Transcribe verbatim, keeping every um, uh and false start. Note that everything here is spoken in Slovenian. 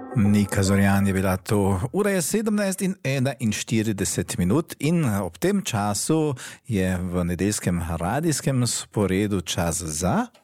Nika Zorjan je bila to. Ura je sedemnajst in enainštirideset minut in ob tem času je v nedeljskem radijskem sporedu čas za...